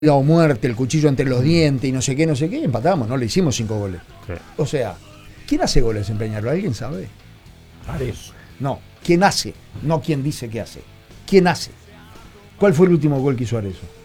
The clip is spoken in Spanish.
o muerte, el cuchillo entre los dientes y no sé qué, empatamos, no le hicimos 5 goles. Sí. O sea, ¿quién hace goles en Peñarol? ¿Alguien sabe? Ares. No, ¿quién hace? No quién dice que hace. ¿Quién hace? ¿Cuál fue el último gol que hizo Arezzo?